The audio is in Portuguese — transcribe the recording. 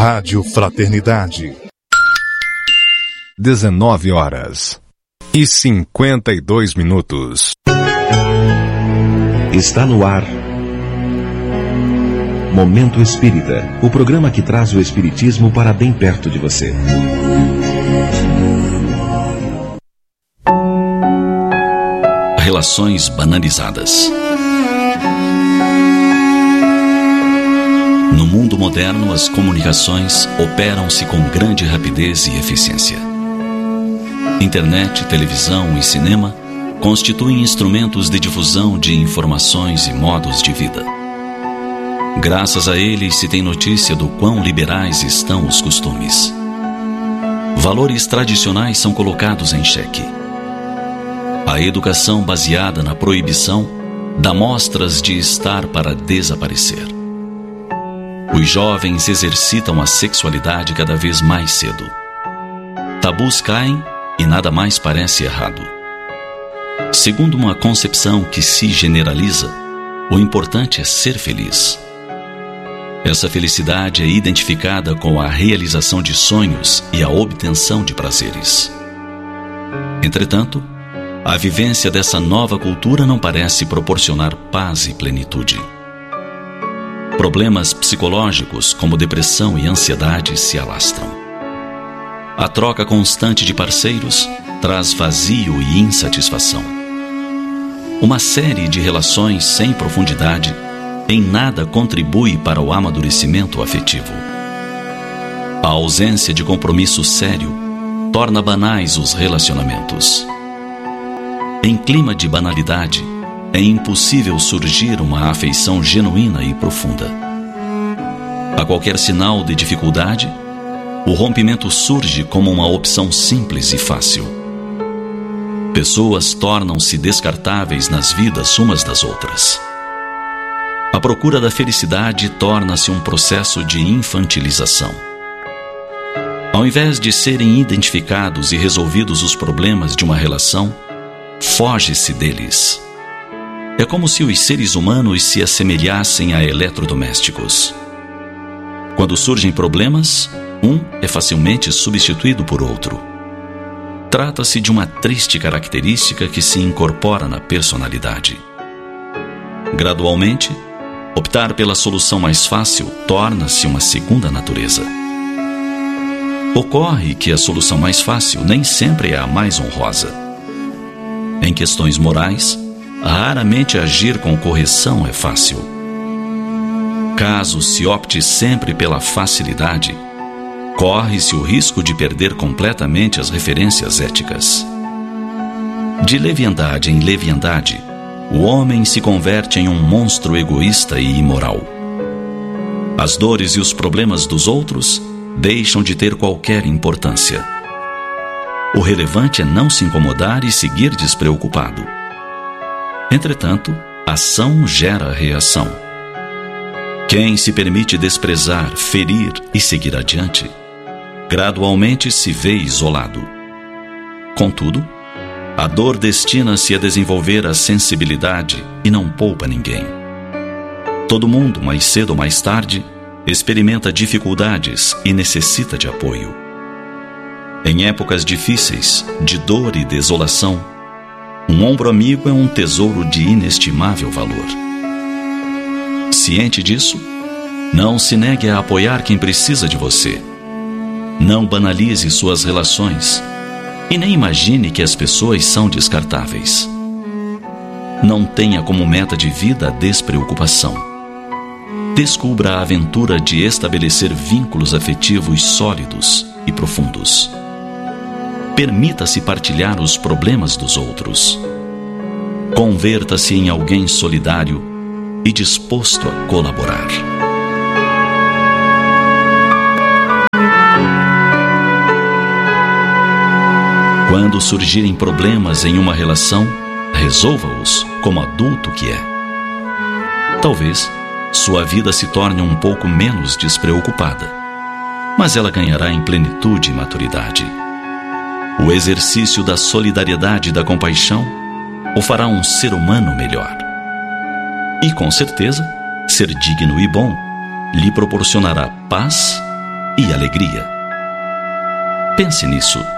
Rádio Fraternidade. 19h52. Está no ar Momento Espírita, o programa que traz o espiritismo para bem perto de você. Relações banalizadas. No mundo moderno, as comunicações operam-se com grande rapidez e eficiência. Internet, televisão e cinema constituem instrumentos de difusão de informações e modos de vida. Graças a eles se tem notícia do quão liberais estão os costumes. Valores tradicionais são colocados em xeque. A educação baseada na proibição dá mostras de estar para desaparecer. Os jovens exercitam a sexualidade cada vez mais cedo. Tabus caem e nada mais parece errado. Segundo uma concepção que se generaliza, o importante é ser feliz. Essa felicidade é identificada com a realização de sonhos e a obtenção de prazeres. Entretanto, a vivência dessa nova cultura não parece proporcionar paz e plenitude. Problemas psicológicos como depressão e ansiedade se alastram. A troca constante de parceiros traz vazio e insatisfação. Uma série de relações sem profundidade em nada contribui para o amadurecimento afetivo. A ausência de compromisso sério torna banais os relacionamentos. Em clima de banalidade, é impossível surgir uma afeição genuína e profunda. A qualquer sinal de dificuldade, o rompimento surge como uma opção simples e fácil. Pessoas tornam-se descartáveis nas vidas umas das outras. A procura da felicidade torna-se um processo de infantilização. Ao invés de serem identificados e resolvidos os problemas de uma relação, foge-se deles. É como se os seres humanos se assemelhassem a eletrodomésticos. Quando surgem problemas, um é facilmente substituído por outro. Trata-se de uma triste característica que se incorpora na personalidade. Gradualmente, optar pela solução mais fácil torna-se uma segunda natureza. Ocorre que a solução mais fácil nem sempre é a mais honrosa. Em questões morais, raramente agir com correção é fácil. Caso se opte sempre pela facilidade, corre-se o risco de perder completamente as referências éticas. De leviandade em leviandade, o homem se converte em um monstro egoísta e imoral. As dores e os problemas dos outros deixam de ter qualquer importância. O relevante é não se incomodar e seguir despreocupado. Entretanto, ação gera reação. Quem se permite desprezar, ferir e seguir adiante, gradualmente se vê isolado. Contudo, a dor destina-se a desenvolver a sensibilidade e não poupa ninguém. Todo mundo, mais cedo ou mais tarde, experimenta dificuldades e necessita de apoio. Em épocas difíceis, de dor e desolação, um ombro amigo é um tesouro de inestimável valor. Ciente disso, não se negue a apoiar quem precisa de você. Não banalize suas relações e nem imagine que as pessoas são descartáveis. Não tenha como meta de vida a despreocupação. Descubra a aventura de estabelecer vínculos afetivos sólidos e profundos. Permita-se partilhar os problemas dos outros. Converta-se em alguém solidário e disposto a colaborar. Quando surgirem problemas em uma relação, resolva-os como adulto que é. Talvez sua vida se torne um pouco menos despreocupada, mas ela ganhará em plenitude e maturidade. O exercício da solidariedade e da compaixão o fará um ser humano melhor. E, com certeza, ser digno e bom lhe proporcionará paz e alegria. Pense nisso